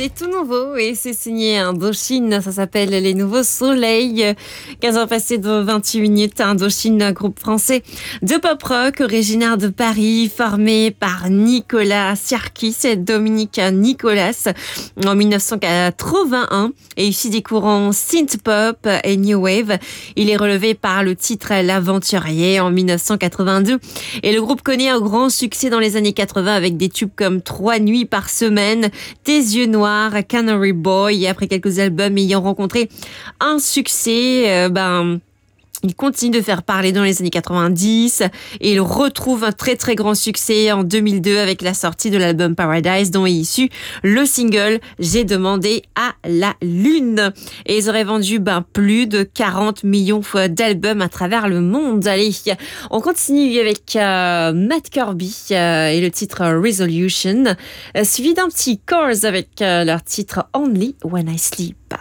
c'est tout nouveau et c'est signé Indochine. Ça s'appelle Les Nouveaux Soleils. 15 ans passés de 28 minutes. Indochine, groupe français de pop rock originaire de Paris, formé par Nicolas Sirkis et Dominique Nicolas en 1981 et issu des courants synth pop et new wave. Il est relevé par le titre L'Aventurier en 1982 et le groupe connaît un grand succès dans les années 80 avec des tubes comme 3 nuits par semaine, Tes yeux noirs, Canary Boy, et après quelques albums ayant rencontré un succès, il continue de faire parler dans les années 90 et il retrouve un très très grand succès en 2002 avec la sortie de l'album Paradise dont est issu le single J'ai demandé à la lune. Et ils auraient vendu plus de 40 millions d'albums à travers le monde. Allez, on continue avec Matt Kirby et le titre Resolution, suivi d'un petit chorus avec leur titre Only When I Sleep.